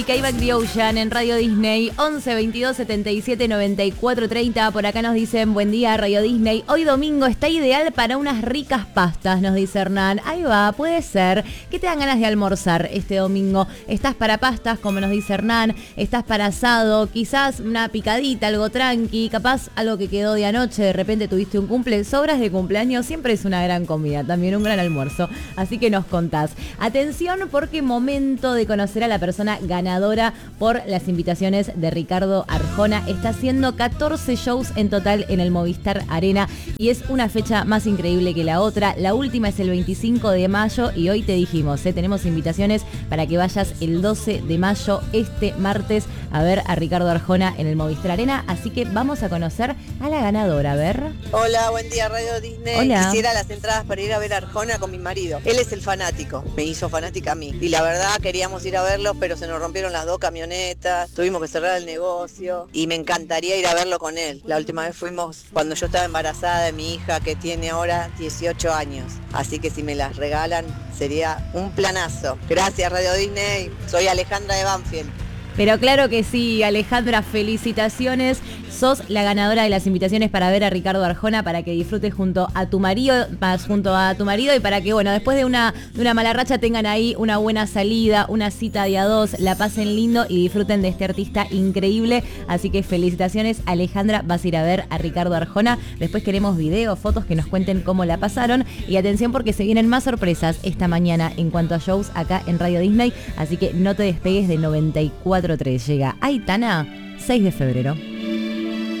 Payback the Ocean en Radio Disney, 11 22 77 94 30. Por acá nos dicen, buen día Radio Disney. Hoy domingo está ideal para unas ricas pastas, nos dice Hernán. Ahí va, puede ser. ¿Qué te dan ganas de almorzar este domingo? ¿Estás para pastas, como nos dice Hernán? ¿Estás para asado? Quizás una picadita, algo tranqui, capaz algo que quedó de anoche, de repente tuviste un cumple. Sobras de cumpleaños siempre es una gran comida, también un gran almuerzo. Así que nos contás. Atención, porque momento de conocer a la persona ganadora por las invitaciones de Ricardo Arjona. Está haciendo 14 shows en total en el Movistar Arena y es una fecha más increíble que la otra. La última es el 25 de mayo y hoy te dijimos, tenemos invitaciones para que vayas el 12 de mayo, este martes, a ver a Ricardo Arjona en el Movistar Arena. Así que vamos a conocer a la ganadora, a ver. Hola, buen día Radio Disney. Hola. Quisiera las entradas para ir a ver a Arjona con mi marido. Él es el fanático, me hizo fanática a mí. Y la verdad queríamos ir a verlo, pero se nos rompieron las 2 camionetas, tuvimos que cerrar el negocio y me encantaría ir a verlo con él. La última vez fuimos cuando yo estaba embarazada de mi hija, que tiene ahora 18 años. Así que si me las regalan sería un planazo. Gracias Radio Disney, soy Alejandra de Banfield. Pero claro que sí, Alejandra, felicitaciones. Sos la ganadora de las invitaciones para ver a Ricardo Arjona, para que disfrutes junto a tu marido y para que, bueno, después de una mala racha tengan ahí una buena salida, una cita de a dos, la pasen lindo y disfruten de este artista increíble. Así que felicitaciones, Alejandra, vas a ir a ver a Ricardo Arjona. Después queremos videos, fotos que nos cuenten cómo la pasaron. Y atención, porque se vienen más sorpresas esta mañana en cuanto a shows acá en Radio Disney. Así que no te despegues de 94.3. Llega Aitana, 6 de febrero.